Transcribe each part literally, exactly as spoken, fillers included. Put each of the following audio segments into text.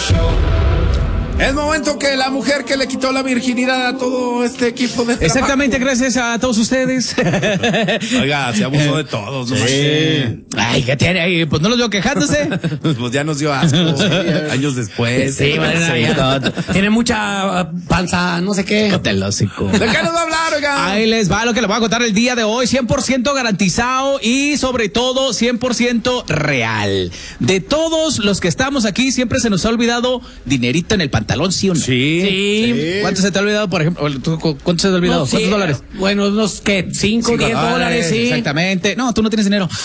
Es momento que la mujer que le quitó la virginidad a todo este equipo de trabajo. Exactamente, gracias a todos ustedes. Oiga, se abusó de todos. No sí. Ay, ¿qué tiene ahí? Pues no los veo quejándose. Pues ya nos dio asco. Sí, años después. Sí, madre, sí, tiene mucha panza, no sé qué. Cotelósico. ¿De qué nos va a hablar, oiga? Ahí les va lo que les voy a contar el día de hoy. cien por ciento garantizado y sobre todo cien por ciento real. De todos los que estamos aquí, siempre se nos ha olvidado dinerito en el pantalón. ¿Sí o no? Sí, sí. sí. ¿Cuánto se te ha olvidado, por ejemplo? ¿Cuánto se te ha olvidado? No, sí, ¿Cuántos dólares? Bueno, unos, ¿qué? Cinco, diez dólares, sí. Exactamente. No, tú no tienes dinero.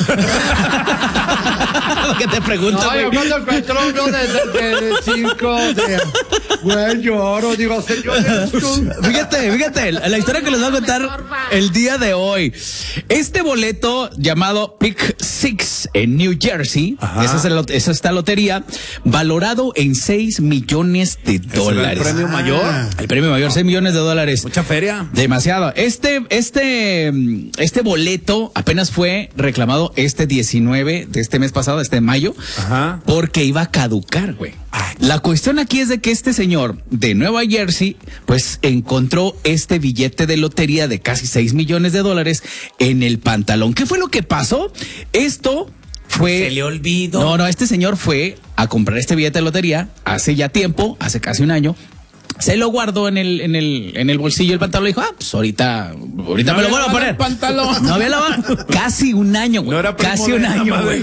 ¿Qué te pregunto? No, yo cuando el petróleo de, de, de cinco, de... Güey, lloro, digo, señores. Fíjate, fíjate, la historia que les voy a contar el día de hoy. Este boleto llamado Pick Six en New Jersey, esa es, el, esa es esta lotería, valorado en seis millones de dólares. ¿El premio mayor? Ah, el premio mayor, seis millones de dólares. Mucha feria. Demasiado. Este, este, este boleto apenas fue reclamado este diecinueve de este mes pasado, este mayo, Ajá. porque iba a caducar, güey. La cuestión aquí es de que este señor de Nueva Jersey, pues encontró este billete de lotería de casi seis millones de dólares en el pantalón. ¿Qué fue lo que pasó? Esto fue... Se le olvidó. No, no, este señor fue a comprar este billete de lotería hace ya tiempo, hace casi un año. Se lo guardó en el, en el, en el bolsillo del pantalón y dijo, ah, pues ahorita, ahorita no me lo vuelvo a poner. Pantalón. No había lavado. Casi un año, güey. No era Casi un año, güey.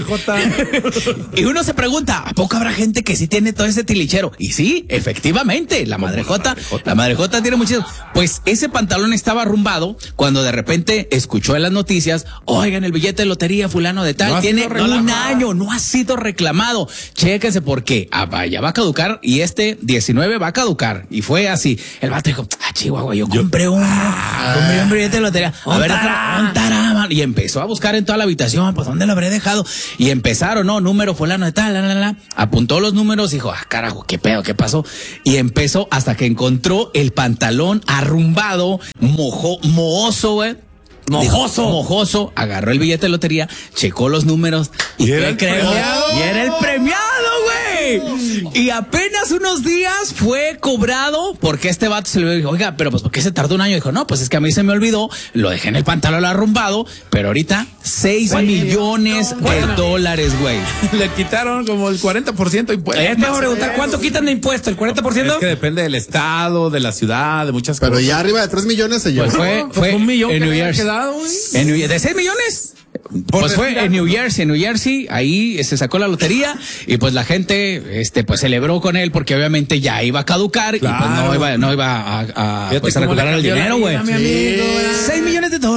Y uno se pregunta, ¿a poco habrá gente que sí tiene todo ese tilichero? Y sí, efectivamente, la madre Jota, la madre Jota tiene muchísimo. Pues ese pantalón estaba arrumbado cuando de repente escuchó en las noticias, oigan, el billete de lotería fulano de tal, no tiene un año, no ha sido reclamado. Chéquense por qué. Ah, vaya, va a caducar y este diecinueve va a caducar. Y fue así. El vato dijo, ah, Chihuahua, yo compré un, ah, compré un billete de lotería. A ver, un tarama. Y empezó a buscar en toda la habitación, pues, ¿dónde lo habré dejado? Y empezaron, no, número fulano de tal, la, la, la. Apuntó los números y dijo, ah, carajo, qué pedo, qué pasó. Y empezó hasta que encontró el pantalón arrumbado, mojo, mohoso, güey. Mojoso. Dijo, mojoso, agarró el billete de lotería, checó los números y, ¿Y era el creo, premiado? y era el premiado, güey. Y apenas unos días fue cobrado porque este vato se le dijo, oiga, pero pues ¿por qué se tardó un año? Dijo, no, pues es que a mí se me olvidó, lo dejé en el pantalón arrumbado, pero ahorita seis millones de dólares, güey. Le quitaron como el cuarenta por ciento de impuestos. Eh, te voy a preguntar, ¿cuánto quitan de impuesto? ¿El cuarenta por ciento? Es que depende del estado, de la ciudad, de muchas Pero cosas. ya arriba de tres millones se llevó. Pues fue, fue un millón en que New le había Jersey. quedado, güey. En New, ¿De seis millones? Por Pues fue decir en algo. New Jersey, en New Jersey, ahí se sacó la lotería y pues la gente, este, pues celebró con él porque obviamente ya iba a caducar Claro. y pues no iba, no iba a, a, Fíjate pues, a cómo le recuperar el cambió la dinero, vida güey. a mi amigo, ¿verdad? Seis millones de dólares.